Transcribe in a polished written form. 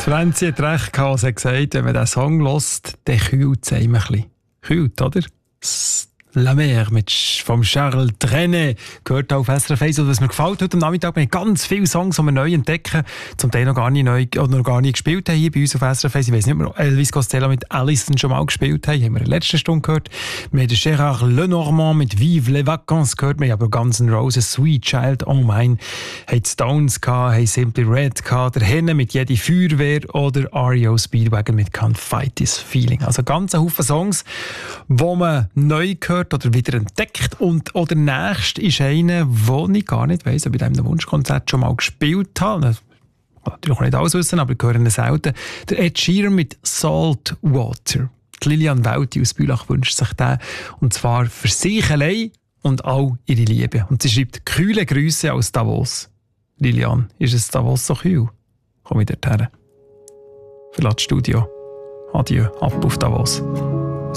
Franzi hat recht gehabt, sie hat gesagt, wenn man diesen Song hört, dann kühlt es einem ein bisschen. Kühlt, oder? La Mer vom Charles Trenet gehört auf SRF 1. Und was mir gefällt heute am Nachmittag, wir haben ganz viele Songs, die wir neu entdecken, zum Teil noch gar nicht gespielt haben hier bei uns auf SRF 1. Ich weiss nicht, ob wir Elvis Costello mit Alison schon mal gespielt haben wir in der letzten Stunde gehört. Wir haben Gérard Lenormand mit Vive les Vacances gehört, wir haben aber Guns N' Roses, Sweet Child O' Mine, haben Stones gehabt, haben Simply Red gehabt, der Henne mit Jede Feuerwehr oder REO Speedwagon mit Can't Fight This Feeling. Also ganz ein Haufen Songs, die man neu gehört oder wieder entdeckt. Und oder nächst ist einer, den ich gar nicht weiss, ob ich in diesem Wunschkonzert schon mal gespielt habe. Ich kann natürlich auch nicht alles wissen, aber ich höre ihn selten. Der Ed Sheeran mit Salt Water. Die Lilian Welti aus Bülach wünscht sich den. Und zwar für sich allein und all ihre Liebe. Und sie schreibt kühle Grüße aus Davos. Lilian, ist es Davos so kühl? Komm ich dorthin. Verlass das Studio. Adieu, ab auf Davos.